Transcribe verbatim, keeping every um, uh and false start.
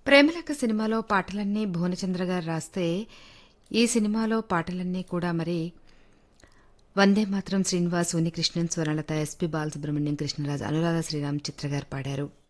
'ప్రేమలేఖ' సినిమాలో పాటలన్నీ భువనచంద్ర గారు రాస్తే, ఈ సినిమాలో పాటలన్నీ కూడా మరి 'వందే మాతరం' శ్రీనివాస్, ఉన్ని కృష్ణన్, స్వరలత, ఎస్పి బాలసుబ్రహ్మణ్యం, కృష్ణరాజు, అనురాధ శ్రీరామ్, చిత్ర గారు పాడారు.